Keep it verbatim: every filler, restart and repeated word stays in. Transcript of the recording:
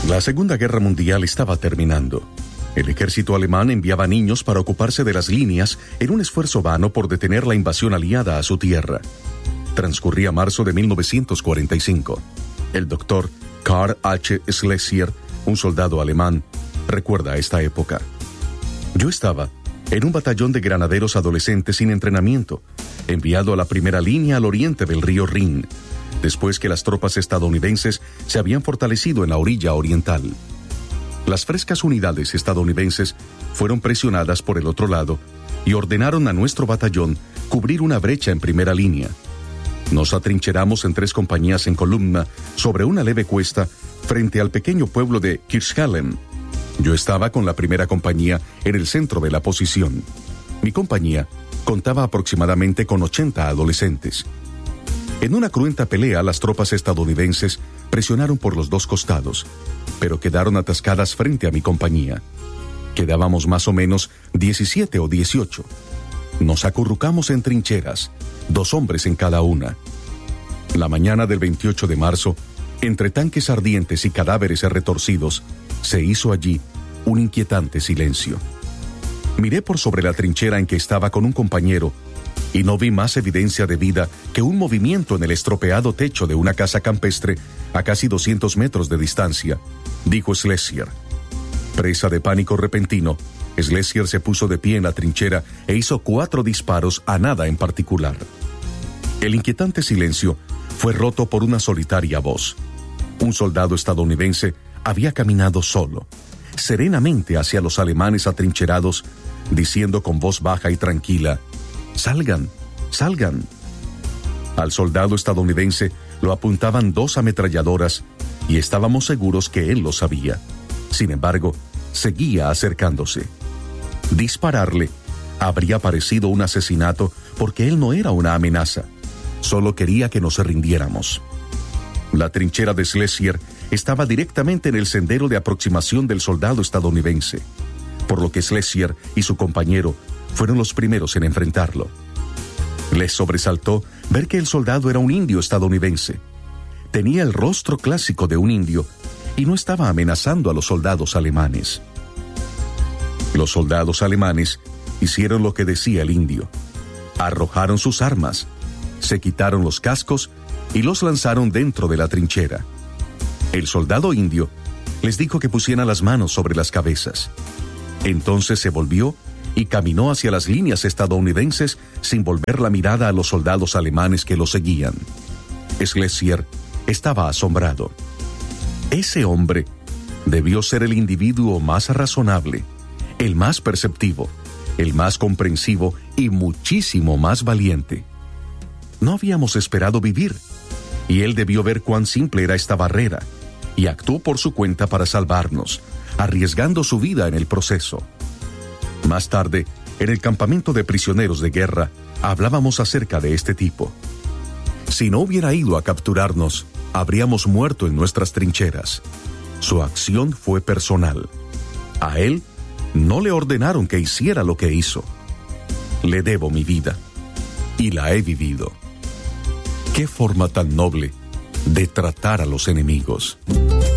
La Segunda Guerra Mundial estaba terminando. El ejército alemán enviaba niños para ocuparse de las líneas en un esfuerzo vano por detener la invasión aliada a su tierra. Transcurría marzo de mil novecientos cuarenta y cinco. El doctor Karl H. Schlesier, un soldado alemán, recuerda esta época. Yo estaba en un batallón de granaderos adolescentes sin entrenamiento, enviado a la primera línea al oriente del río Rin, después que las tropas estadounidenses se habían fortalecido en la orilla oriental. Las frescas unidades estadounidenses fueron presionadas por el otro lado y ordenaron a nuestro batallón cubrir una brecha en primera línea. Nos atrincheramos en tres compañías en columna sobre una leve cuesta frente al pequeño pueblo de Kirchhallen. Yo estaba con la primera compañía en el centro de la posición. Mi compañía contaba aproximadamente con ochenta adolescentes. En una cruenta pelea, las tropas estadounidenses presionaron por los dos costados, pero quedaron atascadas frente a mi compañía. Quedábamos más o menos diecisiete o dieciocho. Nos acurrucamos en trincheras, dos hombres en cada una. La mañana del veintiocho de marzo, entre tanques ardientes y cadáveres retorcidos, se hizo allí un inquietante silencio. Miré por sobre la trinchera en que estaba con un compañero y no vi más evidencia de vida que un movimiento en el estropeado techo de una casa campestre a casi doscientos metros de distancia, dijo Schlesier. Presa de pánico repentino, Schlesier se puso de pie en la trinchera e hizo cuatro disparos a nada en particular. El inquietante silencio fue roto por una solitaria voz. Un soldado estadounidense había caminado solo, serenamente hacia los alemanes atrincherados, diciendo con voz baja y tranquila: «Salgan, salgan». Al soldado estadounidense lo apuntaban dos ametralladoras y estábamos seguros que él lo sabía. Sin embargo, seguía acercándose. Dispararle habría parecido un asesinato porque él no era una amenaza, solo quería que nos rindiéramos. La trinchera de Schlesier estaba directamente en el sendero de aproximación del soldado estadounidense, por lo que Schlesier y su compañero fueron los primeros en enfrentarlo. Les sobresaltó ver que el soldado era un indio estadounidense. Tenía el rostro clásico de un indio y no estaba amenazando a los soldados alemanes. Los soldados alemanes hicieron lo que decía el indio. Arrojaron sus armas, se quitaron los cascos y los lanzaron dentro de la trinchera. El soldado indio les dijo que pusieran las manos sobre las cabezas. Entonces se volvió y caminó hacia las líneas estadounidenses sin volver la mirada a los soldados alemanes que lo seguían. Schlesier estaba asombrado. Ese hombre debió ser el individuo más razonable, el más perceptivo, el más comprensivo y muchísimo más valiente. No habíamos esperado vivir, y él debió ver cuán simple era esta barrera, y actuó por su cuenta para salvarnos, arriesgando su vida en el proceso. Más tarde, en el campamento de prisioneros de guerra, hablábamos acerca de este tipo. Si no hubiera ido a capturarnos, habríamos muerto en nuestras trincheras. Su acción fue personal. A él no le ordenaron que hiciera lo que hizo. Le debo mi vida, y la he vivido. Qué forma tan noble de tratar a los enemigos.